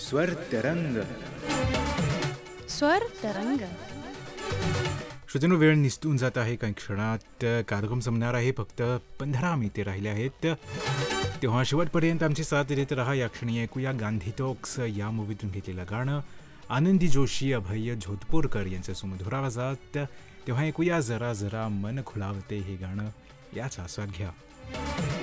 स्वर तरंग. स्वर तरंग. श्रोत्यांनो, वेळ निसटून जात आहे. काही क्षणात कार्यक्रम संपणार आहे. फक्त 15 मिनिटे राहिले आहेत. तेव्हा शेवटपर्यंत आमची साथ देत राहा. या क्षणी ऐकूया गांधी टॉक्स या मूवीतून घेतलेलं गाणं आनंदी जोशी, अभय जोधपूरकर यांच्या सुमधुर आवाजात. तेव्हा ऐकूया जरा जरा मन खुलावते हे गाणं. याचा आस्वाद घ्या.